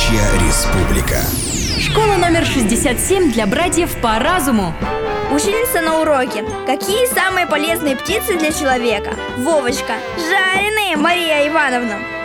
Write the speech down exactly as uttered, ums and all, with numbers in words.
Птичья республика. Школа номер шестьдесят семь для братьев по разуму. Ученица на уроке. Какие самые полезные птицы для человека? Вовочка. Жареные, Мария Ивановна.